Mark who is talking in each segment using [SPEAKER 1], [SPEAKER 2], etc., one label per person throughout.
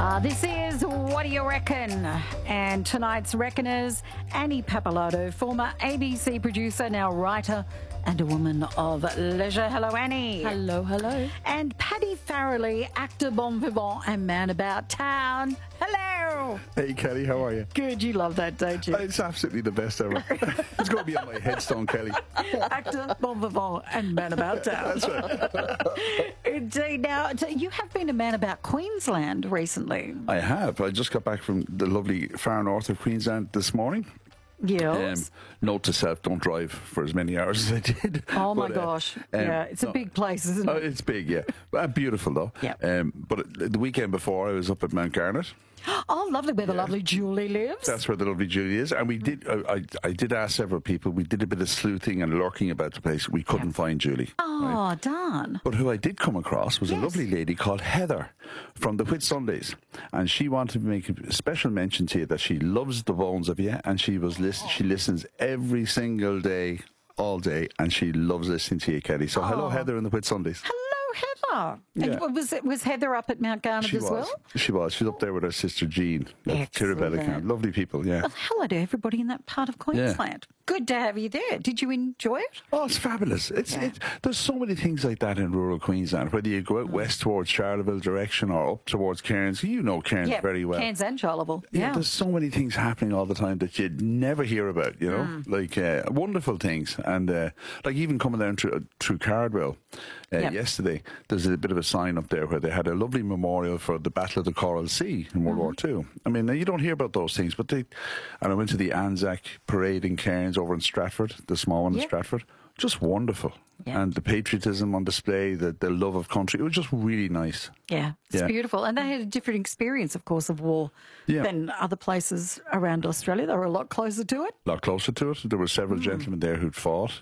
[SPEAKER 1] This is What Do You Reckon? And tonight's reckoners, Annie Pappalardo, former ABC producer, now writer and a woman of leisure. Hello, Annie.
[SPEAKER 2] Hello, hello.
[SPEAKER 1] And Paddy Farrelly, actor bon vivant and man about town. Hello.
[SPEAKER 3] Hey, Kelly, how are you?
[SPEAKER 1] Good, you love that, don't you?
[SPEAKER 3] It's absolutely the best ever. It's going to be on my headstone, Kelly.
[SPEAKER 1] Actor, bon vivant and man about town.
[SPEAKER 3] That's right.
[SPEAKER 1] Indeed. Now, you have been a man about Queensland recently.
[SPEAKER 3] I have. I just got back from the lovely far north of Queensland this morning.
[SPEAKER 1] Yes.
[SPEAKER 3] Note to self, don't drive for as many hours as I did.
[SPEAKER 1] Oh, my gosh. Yeah, it's a big place, isn't it?
[SPEAKER 3] It's big, yeah. Beautiful, though.
[SPEAKER 1] Yeah.
[SPEAKER 3] But the weekend before, I was up at Mount Garnet.
[SPEAKER 1] Oh, lovely, where the lovely Julie lives.
[SPEAKER 3] That's where the lovely Julie is. And we did. I did ask several people. We did a bit of sleuthing and lurking about the place. We couldn't find Julie.
[SPEAKER 1] Oh, darn.
[SPEAKER 3] But who I did come across was a lovely lady called Heather from the Whitsundays. And she wanted to make a special mention to you that she loves the bones of you, and she listens every single day, all day, and she loves listening to you, Kelly. So hello, Heather in the Whitsundays.
[SPEAKER 1] Hello, Heather.
[SPEAKER 3] Yeah.
[SPEAKER 1] And was Heather up at Mount Garnet as well?
[SPEAKER 3] She was. She's up there with her sister Jean. Tirabella. Lovely people, yeah.
[SPEAKER 1] Well, hello to everybody in that part of Queensland. Good to have you there. Did you enjoy it?
[SPEAKER 3] Oh, it's fabulous. There's so many things like that in rural Queensland, whether you go out west towards Charleville direction or up towards Cairns. You know Cairns very well.
[SPEAKER 1] Cairns and Charleville.
[SPEAKER 3] Yeah, there's so many things happening all the time that you'd never hear about, you know, like wonderful things. And like even coming down through Cardwell yesterday, there's a bit of a sign up there where they had a lovely memorial for the Battle of the Coral Sea in World War II. I mean, you don't hear about those things, but and I went to the Anzac parade in Cairns over in Stratford, the small one in Stratford. Just wonderful. Yeah. And the patriotism on display, the love of country, it was just really nice.
[SPEAKER 1] Yeah, it's beautiful. And they had a different experience, of course, of war than other places around Australia. They were a lot closer to it.
[SPEAKER 3] A lot closer to it. There were several gentlemen there who'd fought.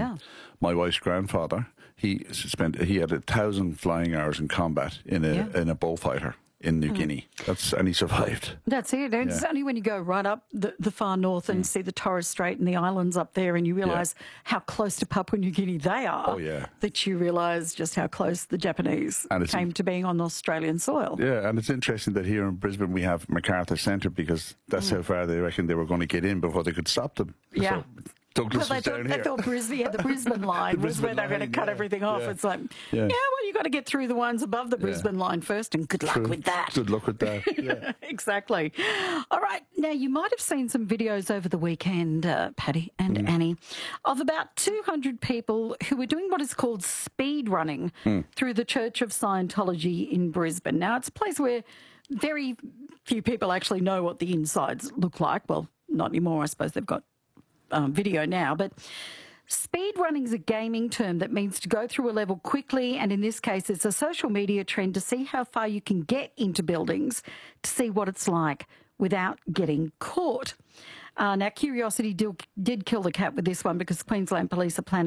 [SPEAKER 3] My wife's grandfather, he had 1,000 flying hours in combat in a bullfighter in New Guinea. And he survived.
[SPEAKER 1] That's it. It's only when you go right up the far north and see the Torres Strait and the islands up there and you realise how close to Papua New Guinea they are that you realise just how close the Japanese came to being on Australian soil.
[SPEAKER 3] Yeah, and it's interesting that here in Brisbane we have MacArthur Centre because that's how far they reckon they were going to get in before they could stop them.
[SPEAKER 1] Yeah.
[SPEAKER 3] So, Douglas was down here.
[SPEAKER 1] They thought the Brisbane line was where they were going to cut everything off. It's like, well, you got to get through the ones above the Brisbane line first, and good luck with that.
[SPEAKER 3] Good luck with that. Yeah.
[SPEAKER 1] Exactly. All right. Now, you might have seen some videos over the weekend, Paddy and Annie, of about 200 people who were doing what is called speed running through the Church of Scientology in Brisbane. Now, it's a place where very few people actually know what the insides look like. Well, not anymore. I suppose they've got video now, but speed running is a gaming term that means to go through a level quickly, and in this case it's a social media trend to see how far you can get into buildings to see what it's like without getting caught. Now, curiosity did kill the cat with this one because Queensland Police are planning